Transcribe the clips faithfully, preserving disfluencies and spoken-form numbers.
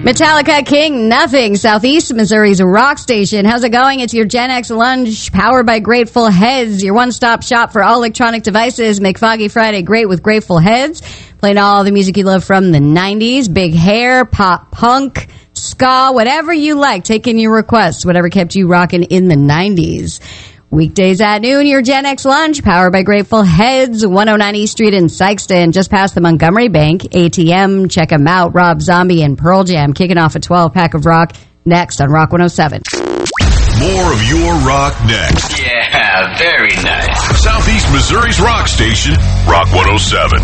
Metallica, King Nothing, Southeast Missouri's rock station. How's it going? It's your Gen X lunch, powered by Grateful Heads, your one-stop shop for all electronic devices. Make Foggy Friday great with Grateful Heads. Playing all the music you love from the nineties, big hair, pop punk, ska, whatever you like. Taking your requests, whatever kept you rocking in the nineties. Weekdays at noon, your Gen X lunch, powered by Grateful Heads, one oh nine East Street in Sykeston, just past the Montgomery Bank A T M. Check them out. Rob Zombie and Pearl Jam kicking off a twelve-pack of rock next on Rock one oh seven. More of your rock next. Yeah, very nice. Southeast Missouri's rock station, Rock one oh seven.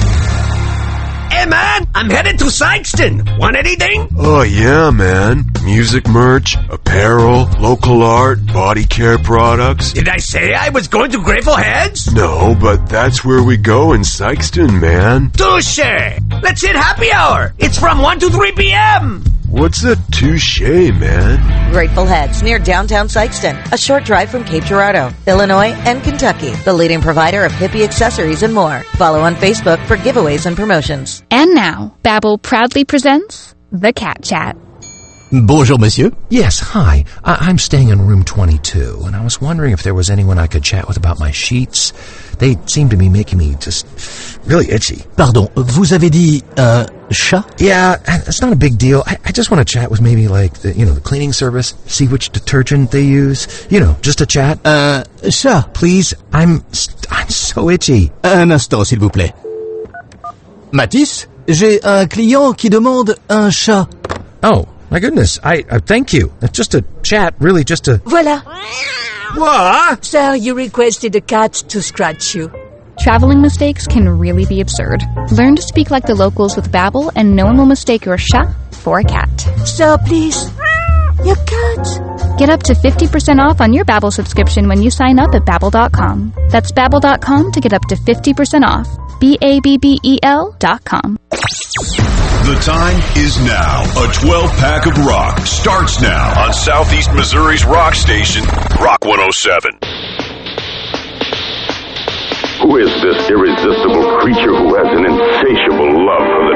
Hey, man, I'm headed to Sykeston. Want anything? Oh, yeah, man. Music merch, apparel, local art, body care products. Did I say I was going to Grateful Heads? No, but that's where we go in Sykeston, man. Touche! Let's hit happy hour. It's from one to three p.m. What's a touche, man? Grateful Heads, near downtown Sykeston. A short drive from Cape Girardeau, Illinois, and Kentucky. The leading provider of hippie accessories and more. Follow on Facebook for giveaways and promotions. And now, Babbel proudly presents The Cat Chat. Bonjour, monsieur. Yes, hi. I- I'm staying in room twenty-two, and I was wondering if there was anyone I could chat with about my sheets. They seem to be making me just really itchy. Pardon, vous avez dit un chat? Yeah, it's not a big deal. I, I just want to chat with maybe like the, you know, the cleaning service, see which detergent they use. You know, just a chat. Un chat. Please, I'm I'm so itchy. Un instant, s'il vous plaît. Mathis, j'ai un client qui demande un chat. Oh. My goodness, I uh, thank you. It's just a chat, really just a... Voila. What? Sir, you requested a cat to scratch you. Traveling mistakes can really be absurd. Learn to speak like the locals with Babbel, and no one will mistake your chat for a cat. Sir, please. Your cat. Get up to fifty percent off on your Babbel subscription when you sign up at Babbel dot com. That's Babbel dot com to get up to fifty percent off. B A B B E L dot com. The time is now. A twelve-pack of rock starts now on Southeast Missouri's rock station, Rock one oh seven. Who is this irresistible creature who has an insatiable love for the